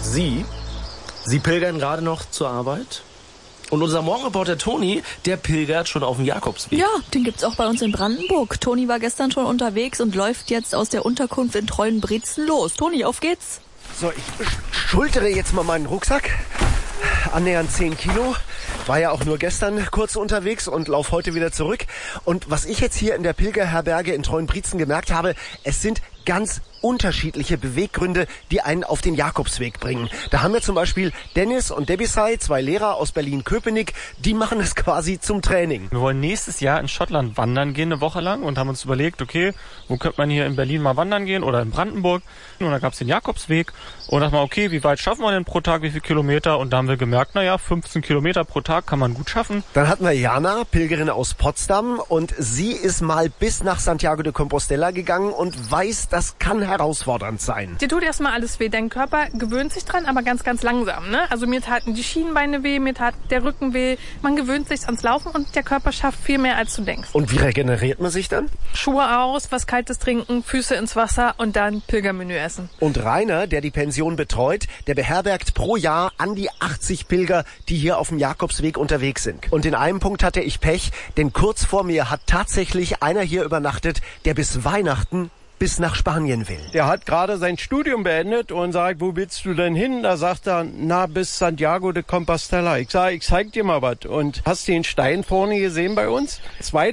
Sie pilgern gerade noch zur Arbeit? Und unser Morgenreporter Toni, der pilgert schon auf dem Jakobsweg. Ja, den gibt's auch bei uns in Brandenburg. Toni war gestern schon unterwegs und läuft jetzt aus der Unterkunft in Treuenbrietzen los. Toni, auf geht's. So, ich schultere jetzt mal meinen Rucksack. Annähernd 10 Kilo. War ja auch nur gestern kurz unterwegs und lauf heute wieder zurück. Und was ich jetzt hier in der Pilgerherberge in Treuenbrietzen gemerkt habe, es sind ganz unterschiedliche Beweggründe, die einen auf den Jakobsweg bringen. Da haben wir zum Beispiel Dennis und Debisay, 2 Lehrer aus Berlin-Köpenick, die machen es quasi zum Training. Wir wollen nächstes Jahr in Schottland wandern gehen, eine Woche lang, und haben uns überlegt, okay, wo könnte man hier in Berlin mal wandern gehen oder in Brandenburg? Und da gab es den Jakobsweg und dachten wir, okay, wie weit schaffen wir denn pro Tag, wie viele Kilometer? Und da haben wir gemerkt, 15 Kilometer pro Tag kann man gut schaffen. Dann hatten wir Jana, Pilgerin aus Potsdam, und sie ist mal bis nach Santiago de Compostela gegangen und weiß, das kann herausfordernd sein. Dir tut erstmal alles weh. Dein Körper gewöhnt sich dran, aber ganz, ganz langsam. Ne? Also mir taten die Schienbeine weh, mir tat der Rücken weh. Man gewöhnt sich ans Laufen und der Körper schafft viel mehr, als du denkst. Und wie regeneriert man sich dann? Schuhe aus, was Kaltes trinken, Füße ins Wasser und dann Pilgermenü essen. Und Rainer, der die Pension betreut, der beherbergt pro Jahr an die 80 Pilger, die hier auf dem Jakobsweg unterwegs sind. Und in einem Punkt hatte ich Pech, denn kurz vor mir hat tatsächlich einer hier übernachtet, der bis Weihnachten bis nach Spanien will. Der hat gerade sein Studium beendet und sagt, wo willst du denn hin? Da sagt er, bis Santiago de Compostela. Ich sage, ich zeig dir mal was. Und hast du den Stein vorne gesehen bei uns?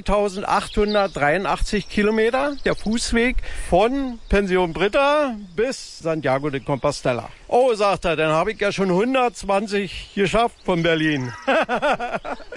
2883 Kilometer, der Fußweg von Pension Britta bis Santiago de Compostela. Oh, sagt er, dann habe ich ja schon 120 geschafft von Berlin.